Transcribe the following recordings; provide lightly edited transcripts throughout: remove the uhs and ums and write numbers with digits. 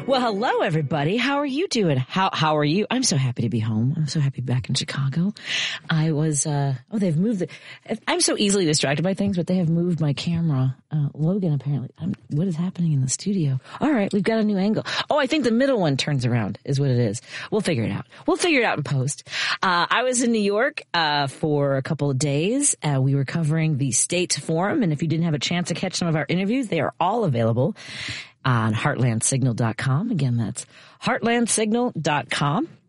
Well, hello, everybody. How are you doing? How are you? I'm so happy to be home. I'm so happy to be back in Chicago. I was, they've moved I'm so easily distracted by things, but they have moved my camera. Logan, apparently. What is happening in the studio? All right, we've got a new angle. Oh, I think the middle one turns around is what it is. We'll figure it out. We'll figure it out in post. I was in New York, for a couple of days. We were covering the State Forum, and if you didn't have a chance to catch some of our interviews, they are all available on heartlandsignal.com. Again, that's heartlandsignal.com.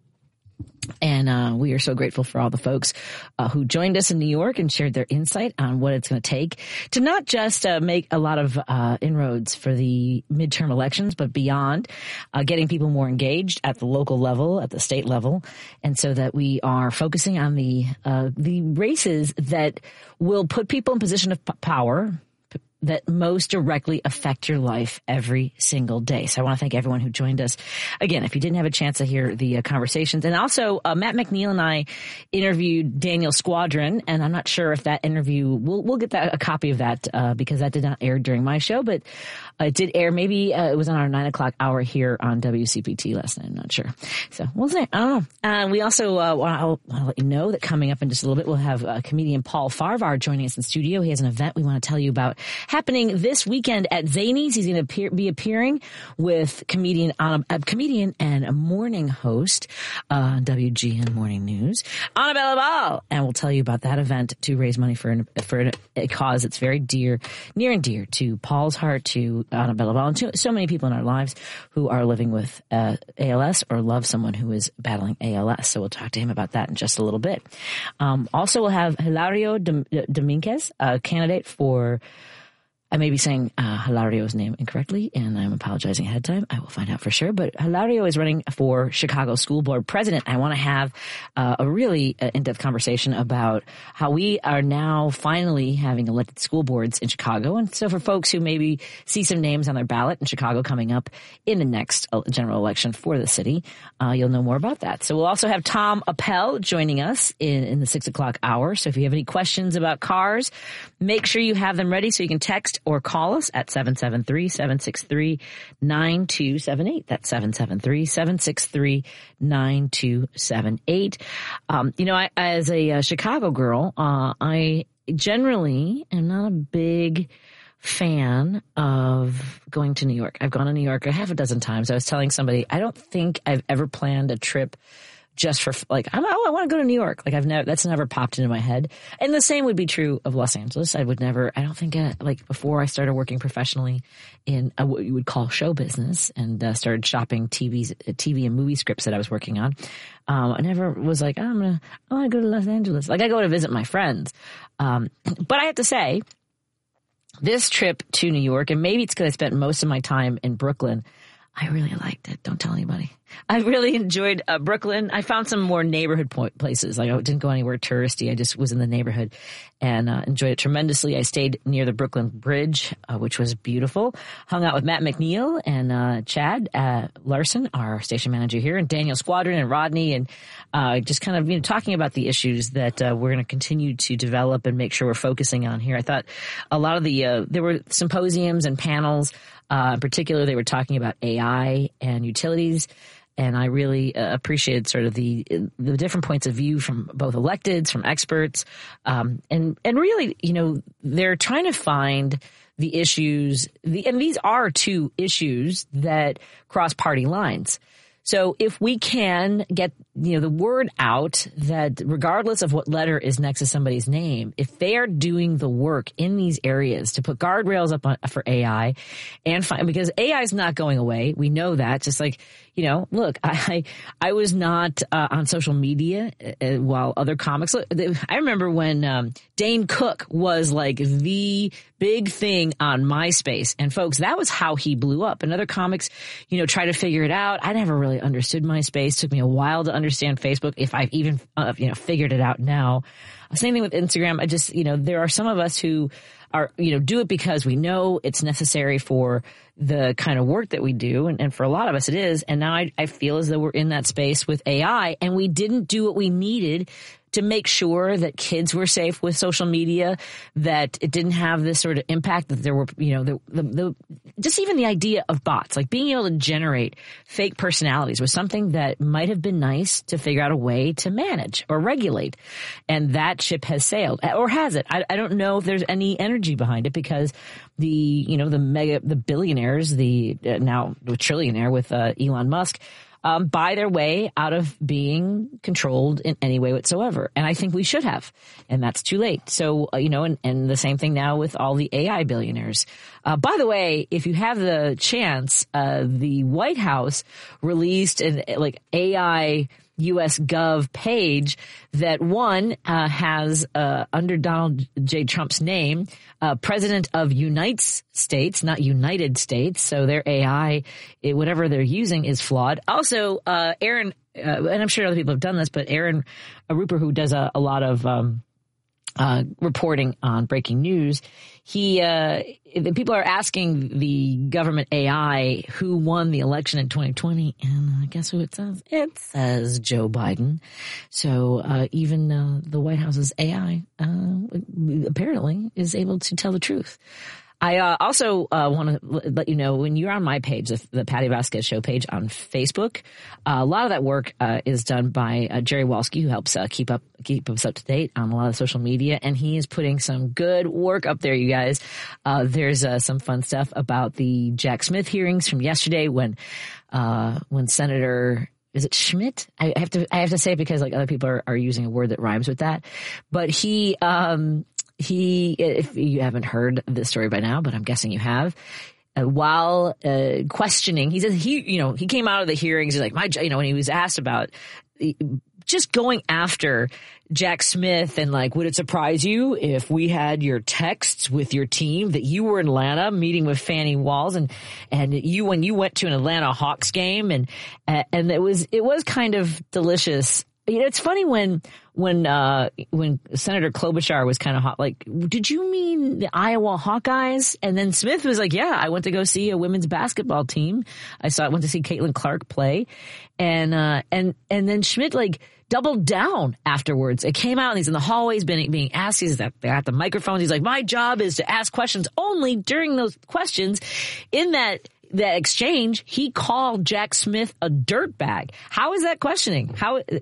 And we are so grateful for all the folks who joined us in New York and shared their insight on what it's going to take to not just make a lot of inroads for the midterm elections, but beyond, getting people more engaged at the local level, at the state level, and so that we are focusing on the races that will put people in position of power that most directly affect your life every single day. So I want to thank everyone who joined us. Again, if you didn't have a chance to hear the conversations. And also, Matt McNeil and I interviewed Daniel Squadron, and I'm not sure if that interview, we'll get a copy of that because that did not air during my show, but it did air. Maybe it was on our 9 o'clock hour here on WCPT last night. I'm not sure. So we'll see. I don't know. We also I'll let you know that coming up in just a little bit, we'll have comedian Paul Farvar joining us in studio. He has an event we want to tell you about happening this weekend at Zanies. He's going to be appearing with comedian and a morning host, WGN Morning News, Annabella Ball, and we'll tell you about that event to raise money for a cause that's very near and dear to Paul's heart, to Annabella Ball, and to so many people in our lives who are living with ALS or love someone who is battling ALS. So we'll talk to him about that in just a little bit. Also, we'll have Hilario Dominguez, a candidate for, I may be saying Hilario's name incorrectly, and I'm apologizing ahead of time. I will find out for sure. But Hilario is running for Chicago School Board President. I want to have a really in-depth conversation about how we are now finally having elected school boards in Chicago. And so for folks who maybe see some names on their ballot in Chicago coming up in the next general election for the city, you'll know more about that. So we'll also have Tom Appel joining us in the 6 o'clock hour. So if you have any questions about cars, make sure you have them ready so you can text or call us at 773-763-9278. That's 773-763-9278. I, as a Chicago girl, I generally am not a big fan of going to New York. I've gone to New York a half a dozen times. I was telling somebody, I don't think I've ever planned a trip just for I want to go to New York. That's never popped into my head. And the same would be true of Los Angeles. I don't think before I started working professionally in what you would call show business and started shopping TV and movie scripts that I was working on. I never was like, I want to go to Los Angeles. I go to visit my friends. But I have to say, this trip to New York, and maybe it's because I spent most of my time in Brooklyn, I really liked it. Don't tell anybody. I really enjoyed Brooklyn. I found some more neighborhood places. I didn't go anywhere touristy. I just was in the neighborhood and enjoyed it tremendously. I stayed near the Brooklyn Bridge, which was beautiful. Hung out with Matt McNeil and Chad Larson, our station manager here, and Daniel Squadron and Rodney, and just kind of talking about the issues that we're going to continue to develop and make sure we're focusing on here. I thought a lot of there were symposiums and panels. In particular, they were talking about AI and utilities, and I really appreciated sort of the different points of view from both electeds, from experts, and really, they're trying to find the issues, and these are two issues that cross party lines. So if we can get, the word out that regardless of what letter is next to somebody's name, if they are doing the work in these areas to put guardrails up for AI and because AI is not going away. We know that. Just like, look, I was not on social media while other comics. I remember when Dane Cook was like the big thing on MySpace. And folks, that was how he blew up. And other comics, try to figure it out. I never really understood MySpace. It took me a while to understand Facebook, if I've even, figured it out now. Same thing with Instagram. I just, there are some of us who are, do it because we know it's necessary for the kind of work that we do. And for a lot of us it is. And now I feel as though we're in that space with AI, and we didn't do what we needed to make sure that kids were safe with social media, that it didn't have this sort of impact, that there were, just even the idea of bots, like being able to generate fake personalities was something that might have been nice to figure out a way to manage or regulate. And that ship has sailed, or has it? I don't know if there's any energy behind it, because the billionaires, now the trillionaire with Elon Musk, buy their way out of being controlled in any way whatsoever. And I think we should have. And that's too late. So, and the same thing now with all the AI billionaires. By the way, if you have the chance, the White House released an AI U.S. Gov page that has under Donald J. Trump's name, President of United States, not United States. So their AI, whatever they're using, is flawed. Also, Aaron, and I'm sure other people have done this, but Aaron Rupert, who does a lot of reporting on breaking news, people are asking the government AI who won the election in 2020, and guess who it says? It says Joe Biden. So even the White House's AI apparently is able to tell the truth. I also want to let you know, when you're on my page, the Patty Vasquez Show page on Facebook, a lot of that work is done by Jerry Walsky, who helps keep us up to date on a lot of social media, and he is putting some good work up there, you guys. There's some fun stuff about the Jack Smith hearings from yesterday when Senator, is it Schmidt? I have to say it because other people are using a word that rhymes with that, but he, if you haven't heard this story by now, but I'm guessing you have, while questioning, he says he came out of the hearings, he's like, when he was asked about just going after Jack Smith and would it surprise you if we had your texts with your team that you were in Atlanta meeting with Fannie Walls and when you went to an Atlanta Hawks game and it was kind of delicious. It's funny when Senator Klobuchar was kind of hot, did you mean the Iowa Hawkeyes? And then Smith was like, yeah, I went to go see a women's basketball team. I went to see Caitlin Clark play. And then Schmidt doubled down afterwards. It came out and he's in the hallways being asked. He's at the microphones. He's like, my job is to ask questions. Only during those questions in that exchange, he called Jack Smith a dirtbag. How is that questioning?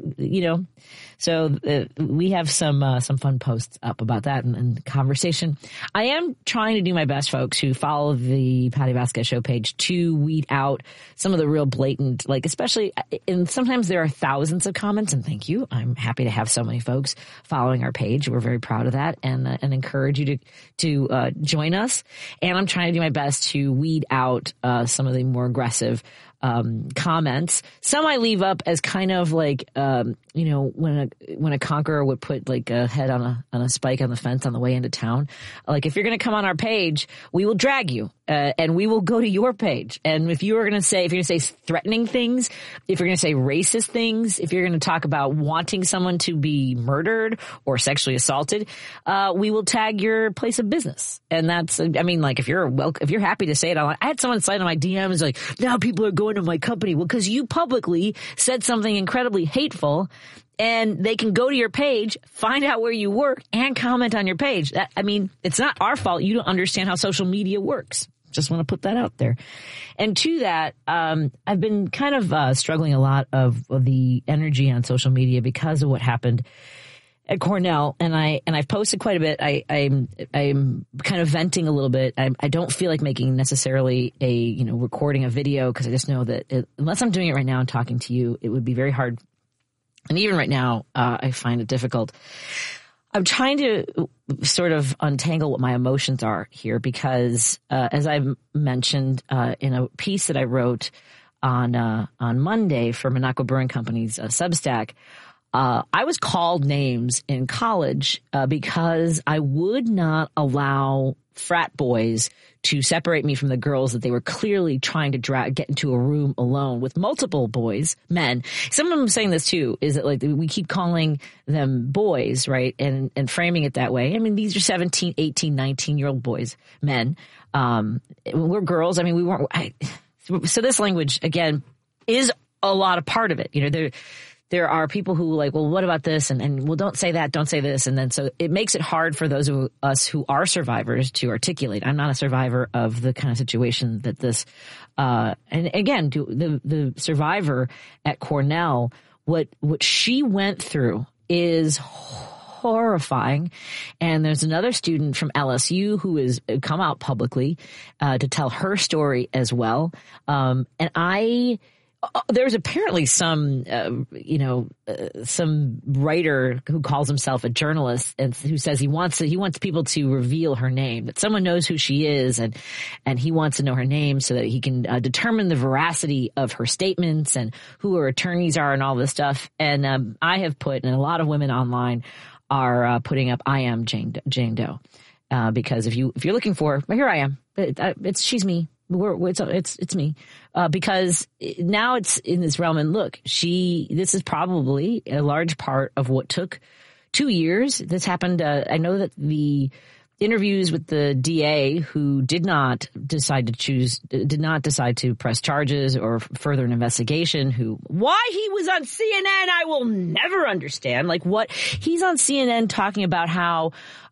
So we have some fun posts up about that and conversation. I am trying to do my best, folks, who follow the Patty Vasquez Show page, to weed out some of the real blatant, especially, and sometimes there are thousands of comments, and thank you. I'm happy to have so many folks following our page. We're very proud of that, and encourage you to join us. And I'm trying to do my best to weed out some of the more aggressive comments. Some I leave up as kind of when a conqueror would put a head on a spike on the fence on the way into town. If you're going to come on our page, we will drag you, and we will go to your page. And if you're going to say threatening things, if you're going to say racist things, if you're going to talk about wanting someone to be murdered or sexually assaulted, we will tag your place of business. And that's, if you're happy to say it, I had someone slide on my DMs now people are going to my company. Well, because you publicly said something incredibly hateful, and they can go to your page, find out where you work, and comment on your page. It's not our fault. You don't understand how social media works. Just want to put that out there. And to that, I've been kind of struggling a lot of the energy on social media because of what happened at Cornell, and I've posted quite a bit. I'm kind of venting a little bit. I don't feel like making necessarily a recording a video, because I just know that unless I'm doing it right now and talking to you, it would be very hard. And even right now, I find it difficult. I'm trying to sort of untangle what my emotions are here, because as I've mentioned in a piece that I wrote on Monday for Minocqua Brewing Company's Substack, I was called names in college because I would not allow frat boys to separate me from the girls that they were clearly trying to get into a room alone with multiple boys, men. Some of them saying this too, is that we keep calling them boys, right? And framing it that way. These are 17, 18, 19-year-old boys, men. We're girls. We weren't. So this language, again, is a lot of part of it. there are people who like, well, what about this? And well, don't say that, don't say this. And then so it makes it hard for those of us who are survivors to articulate. I'm not a survivor of the kind of situation that this, and again, the survivor at Cornell, what she went through is horrifying. And there's another student from LSU who has come out publicly to tell her story as well. There's apparently some, some writer who calls himself a journalist and who says he wants people to reveal her name, that someone knows who she is, and he wants to know her name so that he can determine the veracity of her statements and who her attorneys are and all this stuff. And I have put, and a lot of women online are putting up, I am Jane Doe, because if you're looking for, well, here I am. She's me. It's me, because now it's in this realm. And look, this is probably a large part of what took 2 years. This happened. I know that the interviews with the DA, who did not decide to press charges or further an investigation, why he was on CNN, I will never understand. Like, what he's on CNN talking about how,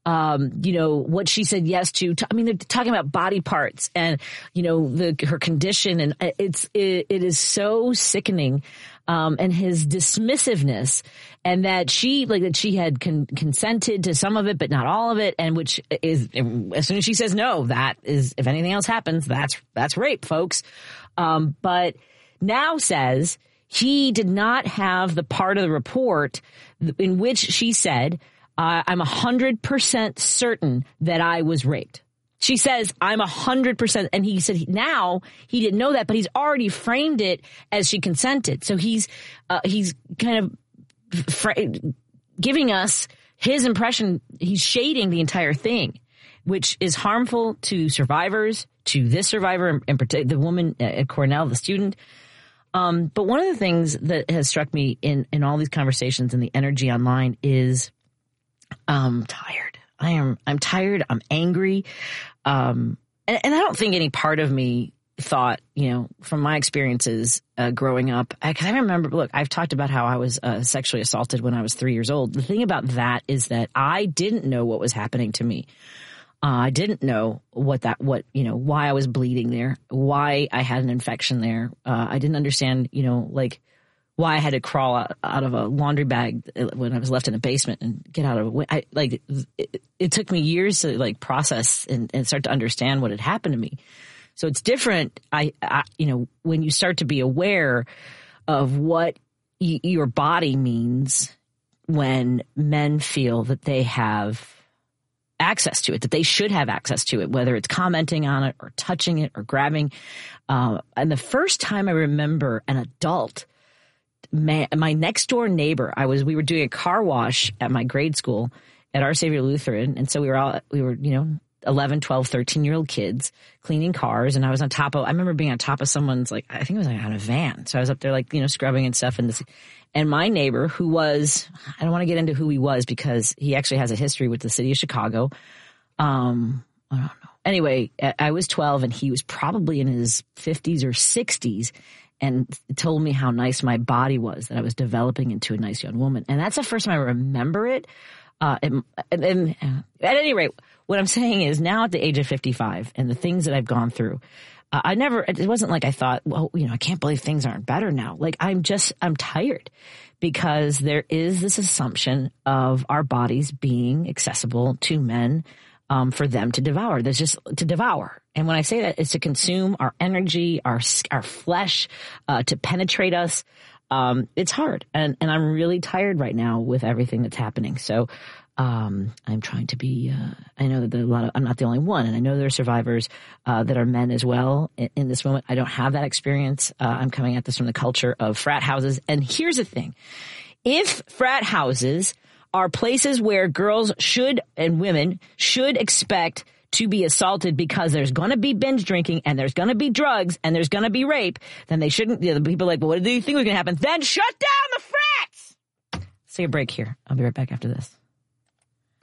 what she said yes to. I mean, they're talking about body parts and, her condition, and it is so sickening. And his dismissiveness, and that she had consented to some of it, but not all of it. And which is, as soon as she says no, that is, if anything else happens, that's rape, folks. But now says he did not have the part of the report in which she said, I'm 100% certain that I was raped. She says, I'm 100%. And he said now he didn't know that, but he's already framed it as she consented. So he's kind of giving us his impression. He's shading the entire thing, which is harmful to survivors, to this survivor, and the woman at Cornell, the student. But one of the things that has struck me in all these conversations and the energy online is I'm tired. I'm tired. I'm angry. And I don't think any part of me thought, from my experiences growing up, because I remember, look, I've talked about how I was sexually assaulted when I was 3 years old. The thing about that is that I didn't know what was happening to me. I didn't know why I was bleeding there, why I had an infection there. I didn't understand, why I had to crawl out of a laundry bag when I was left in a basement and get out of it took me years to process and start to understand what had happened to me. So it's different. When you start to be aware of what your body means when men feel that they have access to it, that they should have access to it, whether it's commenting on it or touching it or grabbing. And the first time I remember an adult, my next door neighbor, we were doing a car wash at my grade school at Our Savior Lutheran. And so we were 11, 12, 13-year-old kids cleaning cars. And I remember being on top of someone's, I think it was on a van. So I was up there scrubbing and stuff. And my neighbor, who was, I don't want to get into who he was because he actually has a history with the city of Chicago. I don't know. Anyway, I was 12 and he was probably in his 50s or 60s. And told me how nice my body was, that I was developing into a nice young woman. And that's the first time I remember it. And at any rate, what I'm saying is now at the age of 55 and the things that I've gone through, it wasn't like I thought, well, I can't believe things aren't better now. I'm tired because there is this assumption of our bodies being accessible to men, for them to devour. There's just to devour. And when I say that, it's to consume our energy, our flesh, to penetrate us. It's hard. And I'm really tired right now with everything that's happening. So, I'm trying to be, I know that I'm not the only one. And I know there are survivors, that are men as well in this moment. I don't have that experience. I'm coming at this from the culture of frat houses. And here's the thing. If frat houses are places where girls and women should expect to be assaulted because there's going to be binge drinking and there's going to be drugs and there's going to be rape, then they shouldn't. The people are like, well, what do you think was going to happen? Then shut down the frats. Let's take a break here. I'll be right back after this.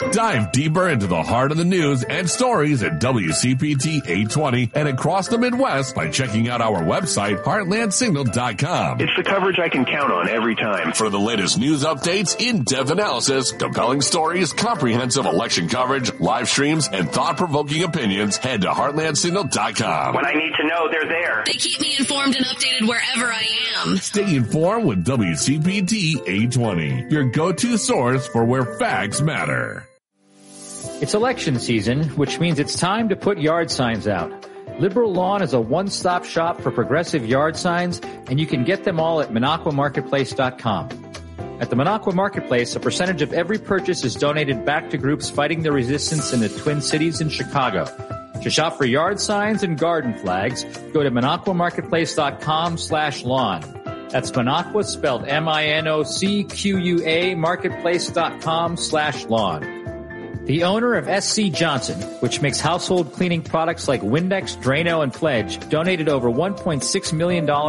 Dive deeper into the heart of the news and stories at WCPT 820 and across the Midwest by checking out our website, heartlandsignal.com. It's the coverage I can count on every time. For the latest news updates, in-depth analysis, compelling stories, comprehensive election coverage, live streams, and thought-provoking opinions, head to heartlandsignal.com. When I need to know, they're there. They keep me informed and updated wherever I am. Stay informed with WCPT 820, your go-to source for where facts matter. It's election season, which means it's time to put yard signs out. Liberal Lawn is a one-stop shop for progressive yard signs, and you can get them all at MinocquaMarketplace.com. At the Minocqua Marketplace, a percentage of every purchase is donated back to groups fighting the resistance in the Twin Cities and Chicago. To shop for yard signs and garden flags, go to MinocquaMarketplace.com/lawn. That's Minocqua spelled MINOCQUA marketplace.com/lawn. The owner of SC Johnson, which makes household cleaning products like Windex, Drano, and Pledge, donated over $1.6 million